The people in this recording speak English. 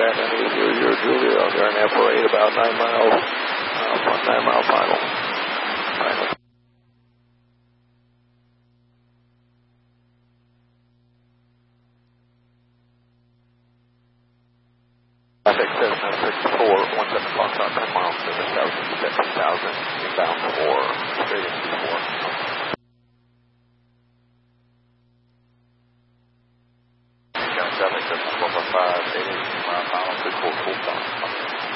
Back on 800 Julia, I'll go now for 8 about 9 miles, 9 mile final. Traffic says 64, 17 Foxtrot, 10 miles to the south, 70,000, inbound for straight into 4.